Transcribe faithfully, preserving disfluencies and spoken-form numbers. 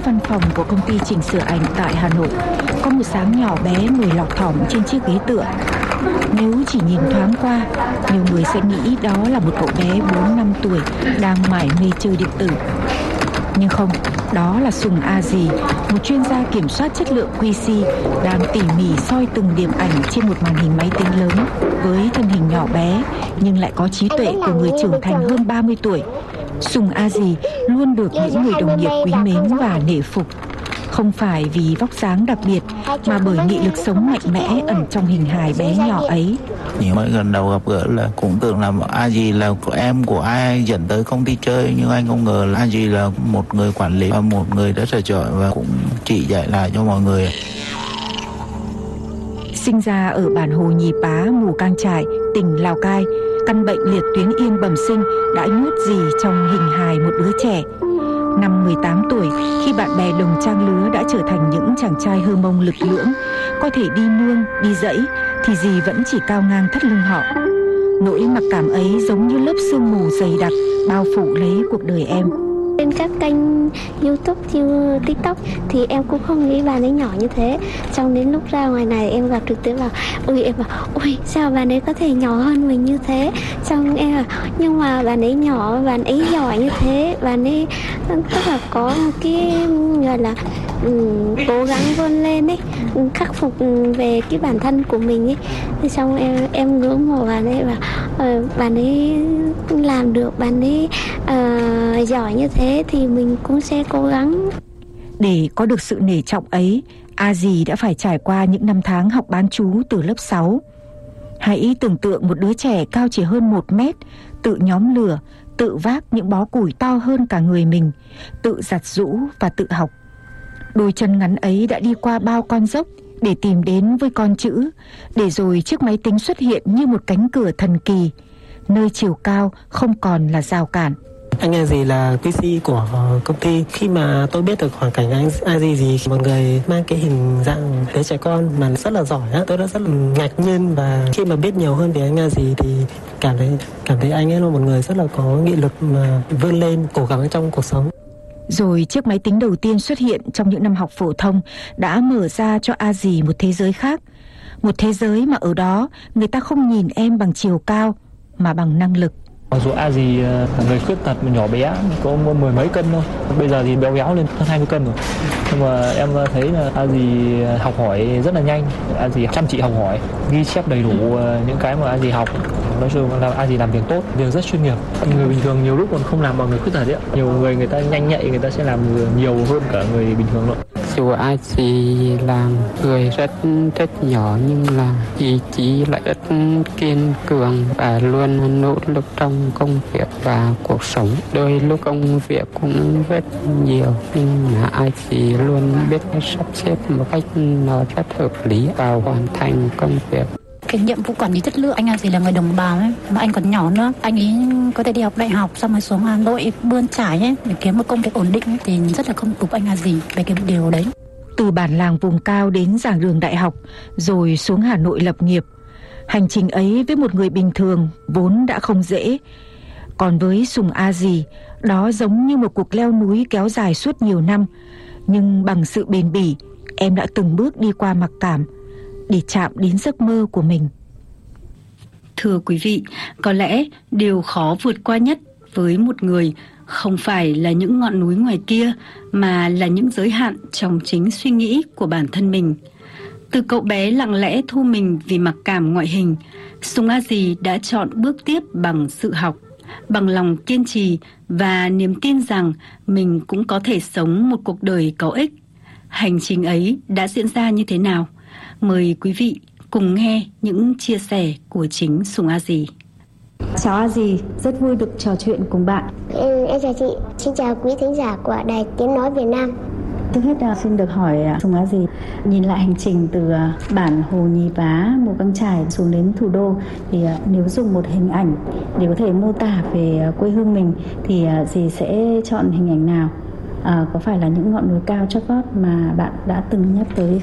văn phòng của công ty chỉnh sửa ảnh tại Hà Nội, có một sáng nhỏ bé ngồi lọt thỏm trên chiếc ghế tựa. Nếu chỉ nhìn thoáng qua, nhiều người sẽ nghĩ đó là một cậu bé bốn năm tuổi đang mải mê chơi điện tử. Nhưng không, đó là Sùng A Dì, một chuyên gia kiểm soát chất lượng quy xê đang tỉ mỉ soi từng điểm ảnh trên một màn hình máy tính lớn. Với thân hình nhỏ bé nhưng lại có trí tuệ của người trưởng thành hơn ba mươi tuổi, Sùng A Dì luôn được những người đồng nghiệp quý mến và nể phục. Không phải vì vóc dáng đặc biệt, mà bởi nghị lực sống mạnh mẽ ẩn trong hình hài bé nhỏ ấy. Những mới lần đầu gặp gỡ là cũng tưởng là A Dì là em của ai dẫn tới công ty chơi, nhưng anh không ngờ là A Dì là một người quản lý và một người rất là giỏi và cũng chỉ dạy lại cho mọi người. Sinh ra ở bản Hồ Nhì Pá, Mù Cang Chải, tỉnh Lào Cai, căn bệnh liệt tuyến yên bẩm sinh đã nhốt Dì trong hình hài một đứa trẻ. Năm mười tám tuổi, khi bạn bè đồng trang lứa đã trở thành những chàng trai hơ mông lực lưỡng, có thể đi nương, đi dãy, thì Dì vẫn chỉ cao ngang thắt lưng họ. Nỗi mặc cảm ấy giống như lớp sương mù dày đặc bao phủ lấy cuộc đời em. Trên các kênh YouTube như TikTok thì em cũng không nghĩ bạn ấy nhỏ như thế. Xong đến lúc ra ngoài này em gặp trực tiếp vào, ui em bảo, ui sao bạn ấy có thể nhỏ hơn mình như thế. Xong em bảo, nhưng mà bạn ấy nhỏ, bạn ấy giỏi như thế, bạn ấy tức là có một cái gọi là um, cố gắng vươn lên ấy, khắc phục về cái bản thân của mình ấy. Thì xong em em ngưỡng mộ bạn ấy và uh, bạn ấy làm được, bạn ấy uh, giỏi như thế thì mình cũng sẽ cố gắng. Để có được sự nể trọng ấy, A Dì đã phải trải qua những năm tháng học bán trú từ lớp sáu. Hãy tưởng tượng một đứa trẻ cao chỉ hơn một mét, tự nhóm lửa, tự vác những bó củi to hơn cả người mình, tự giặt giũ và tự học. Đôi chân ngắn ấy đã đi qua bao con dốc để tìm đến với con chữ, để rồi chiếc máy tính xuất hiện như một cánh cửa thần kỳ, nơi chiều cao không còn là rào cản. Anh A Dì là quy xê của công ty. Khi mà tôi biết được hoàn cảnh anh A Dì gì, một người mang cái hình dạng đứa trẻ con mà rất là giỏi á, tôi đã rất là ngạc nhiên. Và khi mà biết nhiều hơn về anh A Dì thì cảm thấy cảm thấy anh ấy là một người rất là có nghị lực mà vươn lên, cố gắng trong cuộc sống. Rồi chiếc máy tính đầu tiên xuất hiện trong những năm học phổ thông đã mở ra cho A Dì một thế giới khác. Một thế giới mà ở đó người ta không nhìn em bằng chiều cao mà bằng năng lực. Mặc dù A Dì là người khuyết tật mà nhỏ bé, có mười mấy cân thôi. Bây giờ thì béo béo lên hơn hai mươi cân rồi. Nhưng mà em thấy là A Dì học hỏi rất là nhanh. A Dì chăm chỉ học hỏi, ghi chép đầy đủ những cái mà A Dì học. Nói chung là A Dì làm việc tốt, việc rất chuyên nghiệp. Người bình thường nhiều lúc còn không làm bằng người khuyết tật ấy. Nhiều người người ta nhanh nhạy, người ta sẽ làm nhiều hơn cả người bình thường nữa. Dù A Dì là người rất rất nhỏ nhưng là ý chí lại rất kiên cường và luôn nỗ lực trong công việc và cuộc sống. Đôi lúc công việc cũng rất nhiều nhưng mà A Dì luôn biết sắp xếp một cách nó rất hợp lý và hoàn thành công việc. Cái nhiệm vụ quản lý chất lượng, anh A Dì là người đồng bào ấy, mà anh còn nhỏ nữa, anh ấy có thể đi học đại học xong rồi xuống Hà Nội bươn trải ấy để kiếm một công việc ổn định ấy, thì rất là không phục anh A Dì về cái điều đấy. Từ bản làng vùng cao đến giảng đường đại học, rồi xuống Hà Nội lập nghiệp. Hành trình ấy với một người bình thường vốn đã không dễ. Còn với Sùng A Dì, đó giống như một cuộc leo núi kéo dài suốt nhiều năm. Nhưng bằng sự bền bỉ, em đã từng bước đi qua mặc cảm để chạm đến giấc mơ của mình. Thưa quý vị, có lẽ điều khó vượt qua nhất với một người không phải là những ngọn núi ngoài kia, mà là những giới hạn trong chính suy nghĩ của bản thân mình. Từ cậu bé lặng lẽ thu mình vì mặc cảm ngoại hình, Sùng A Dì đã chọn bước tiếp bằng sự học, bằng lòng kiên trì và niềm tin rằng mình cũng có thể sống một cuộc đời có ích. Hành trình ấy đã diễn ra như thế nào? Mời quý vị cùng nghe những chia sẻ của chính Sùng A Dì. Chào A Dì, rất vui được trò chuyện cùng bạn. Ừ, em chào chị, xin chào quý thính giả của Đài Tiếng Nói Việt Nam. Trước hết xin được hỏi Sùng A Dì, nhìn lại hành trình từ bản Hồ Nhì Pá, Mù Cang Chải xuống đến thủ đô, thì nếu dùng một hình ảnh để có thể mô tả về quê hương mình thì dì sẽ chọn hình ảnh nào? À, có phải là những ngọn núi cao chót vót mà bạn đã từng nhắc tới